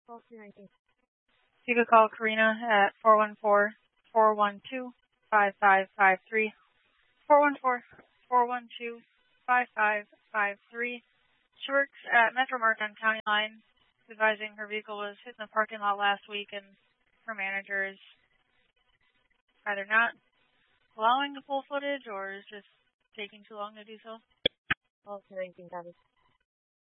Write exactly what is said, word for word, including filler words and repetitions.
You could call Karina at four one four, four one two, five five five three. four one four, four one two, five five five three. She works at Metro Mart on County Line, advising her vehicle was hit in the parking lot last week, and her manager is either not allowing the full footage or is just taking too long to do so. twelve nineteen, Thomas.